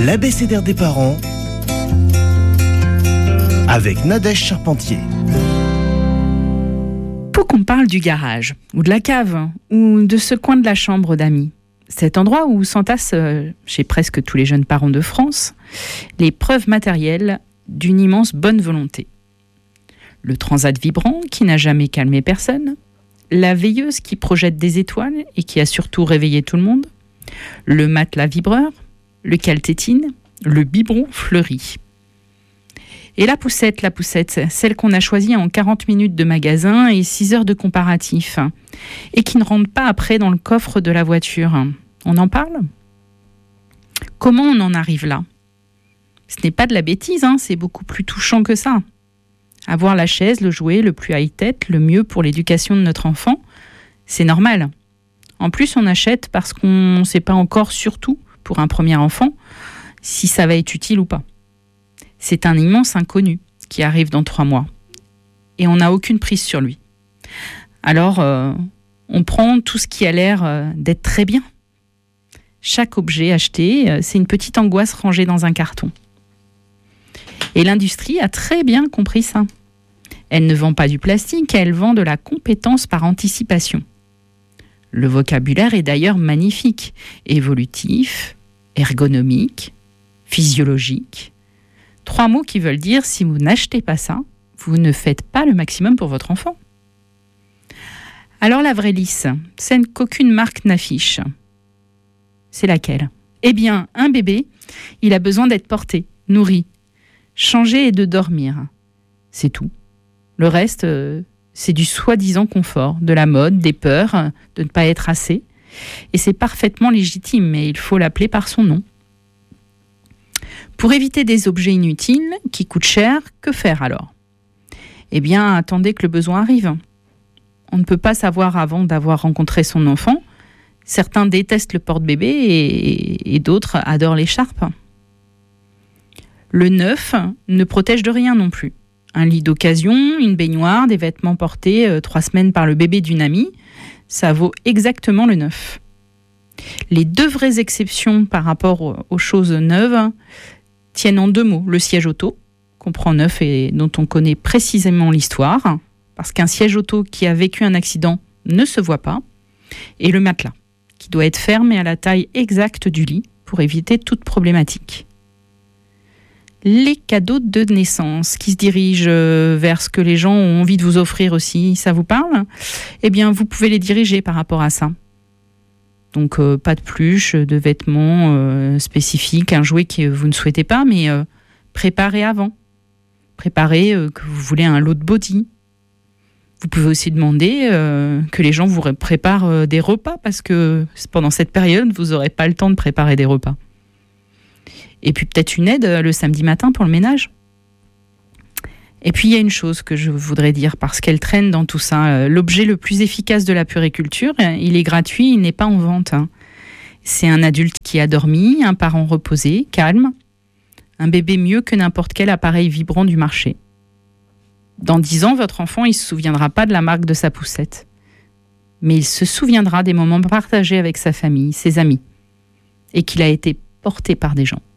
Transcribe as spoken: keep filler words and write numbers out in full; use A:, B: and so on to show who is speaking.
A: L'abécédaire des parents avec Nadège Charpentier.
B: Pour qu'on parle du garage, ou de la cave, ou de ce coin de la chambre d'amis, cet endroit où s'entassent, euh, chez presque tous les jeunes parents de France, les preuves matérielles d'une immense bonne volonté. Le transat vibrant qui n'a jamais calmé personne, la veilleuse qui projette des étoiles et qui a surtout réveillé tout le monde, le matelas vibreur, le caltétine, le biberon fleuri. Et la poussette, la poussette, celle qu'on a choisie en quarante minutes de magasin et six heures de comparatif, et qui ne rentre pas après dans le coffre de la voiture. On en parle ? Comment on en arrive là ? Ce n'est pas de la bêtise, hein, c'est beaucoup plus touchant que ça. Avoir la chaise, le jouet, le plus high-tech, le mieux pour l'éducation de notre enfant, c'est normal. En plus, on achète parce qu'on ne sait pas encore, surtout pour un premier enfant, si ça va être utile ou pas. C'est un immense inconnu qui arrive dans trois mois. Et on n'a aucune prise sur lui. Alors, euh, on prend tout ce qui a l'air euh, d'être très bien. Chaque objet acheté, euh, c'est une petite angoisse rangée dans un carton. Et l'industrie a très bien compris ça. Elle ne vend pas du plastique, elle vend de la compétence par anticipation. Le vocabulaire est d'ailleurs magnifique, évolutif, ergonomique, physiologique. Trois mots qui veulent dire, si vous n'achetez pas ça, vous ne faites pas le maximum pour votre enfant. Alors la vraie lisse, celle qu'aucune marque n'affiche, c'est laquelle ? Eh bien, un bébé, il a besoin d'être porté, nourri, changé et de dormir. C'est tout. Le reste, euh, c'est du soi-disant confort, de la mode, des peurs de ne pas être assez. Et c'est parfaitement légitime, mais il faut l'appeler par son nom. Pour éviter des objets inutiles qui coûtent cher, que faire alors ? Eh bien, attendez que le besoin arrive. On ne peut pas savoir avant d'avoir rencontré son enfant. Certains détestent le porte-bébé et, et d'autres adorent l'écharpe. Le neuf ne protège de rien non plus. Un lit d'occasion, une baignoire, des vêtements portés euh, trois semaines par le bébé d'une amie, ça vaut exactement le neuf. Les deux vraies exceptions par rapport aux choses neuves tiennent en deux mots. Le siège auto, qu'on prend neuf et dont on connaît précisément l'histoire, parce qu'un siège auto qui a vécu un accident ne se voit pas, et le matelas, qui doit être fermé à la taille exacte du lit pour éviter toute problématique. Les cadeaux de naissance qui se dirigent vers ce que les gens ont envie de vous offrir aussi, ça vous parle ? Eh bien, vous pouvez les diriger par rapport à ça. Donc, euh, pas de pluche, de vêtements euh, spécifiques, un jouet que vous ne souhaitez pas, mais euh, préparez avant. Préparez euh, que vous voulez un lot de body. Vous pouvez aussi demander euh, que les gens vous préparent euh, des repas, parce que pendant cette période, vous n'aurez pas le temps de préparer des repas. Et puis peut-être une aide euh, le samedi matin pour le ménage. Et puis il y a une chose que je voudrais dire, parce qu'elle traîne dans tout ça. L'objet le plus efficace de la puériculture, il est gratuit, il n'est pas en vente. C'est un adulte qui a dormi, un parent reposé, calme, un bébé mieux que n'importe quel appareil vibrant du marché. Dans dix ans, votre enfant, il ne se souviendra pas de la marque de sa poussette. Mais il se souviendra des moments partagés avec sa famille, ses amis, et qu'il a été porté par des gens.